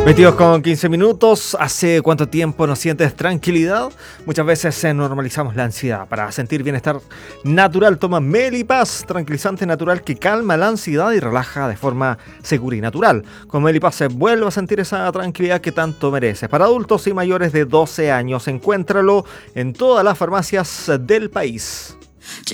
22:15. ¿Hace cuánto tiempo no sientes tranquilidad? Muchas veces normalizamos la ansiedad. Para sentir bienestar natural, toma Melipaz, tranquilizante natural que calma la ansiedad y relaja de forma segura y natural. Con Melipaz se vuelve a sentir esa tranquilidad que tanto mereces. Para adultos y mayores de 12 años, encuéntralo en todas las farmacias del país.